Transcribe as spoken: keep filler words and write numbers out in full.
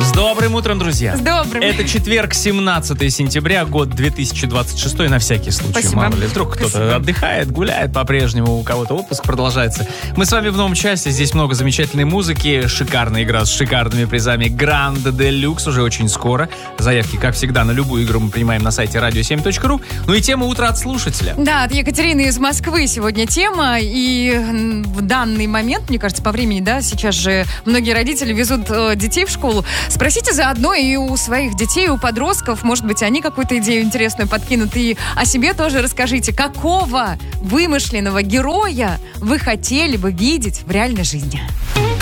С добрым утром, друзья. С добрым. Это четверг, семнадцатое сентября, год две тысячи двадцать шестой, на всякий случай. Спасибо. Мало ли, вдруг кто-то Спасибо. отдыхает, гуляет по-прежнему, у кого-то отпуск продолжается. Мы с вами в новом часе, здесь много замечательной музыки, шикарная игра с шикарными призами Гранд Делюкс уже очень скоро. Заявки, как всегда, на любую игру мы принимаем на сайте радио семь точка ру. Ну и тема утра от слушателя. Да, от Екатерины из Москвы сегодня тема. И в данный момент, мне кажется, по времени, да, сейчас же многие родители везут э, детей в школу. Спросите заодно и у своих детей, у подростков, может быть, они какую-то идею интересную подкинут. И о себе тоже расскажите, какого вымышленного героя вы хотели бы видеть в реальной жизни.